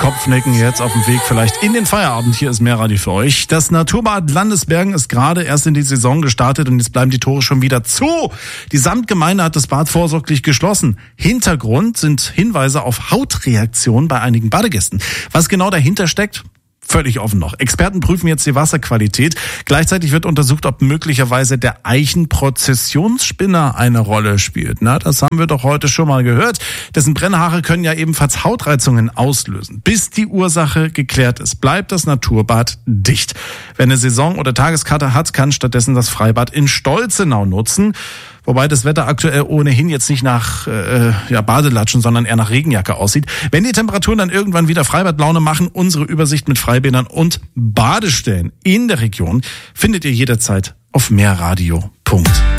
Kopfnicken jetzt auf dem Weg vielleicht in den Feierabend. Hier ist Mehrradio für euch. Das Naturbad Landesbergen ist gerade erst in die Saison gestartet und jetzt bleiben die Tore schon wieder zu. Die Samtgemeinde hat das Bad vorsorglich geschlossen. Hintergrund sind Hinweise auf Hautreaktionen bei einigen Badegästen. Was genau dahinter steckt? Völlig offen noch. Experten prüfen jetzt die Wasserqualität. Gleichzeitig wird untersucht, ob möglicherweise der Eichenprozessionsspinner eine Rolle spielt. Na, das haben wir doch heute schon mal gehört. Dessen Brennhaare können ja ebenfalls Hautreizungen auslösen. Bis die Ursache geklärt ist, bleibt das Naturbad dicht. Wer eine Saison- oder Tageskarte hat, kann stattdessen das Freibad in Stolzenau nutzen. Wobei das Wetter aktuell ohnehin jetzt nicht nach Badelatschen, sondern eher nach Regenjacke aussieht. Wenn die Temperaturen dann irgendwann wieder Freibadlaune machen, unsere Übersicht mit Freibädern und Badestellen in der Region findet ihr jederzeit auf mehrradio.de.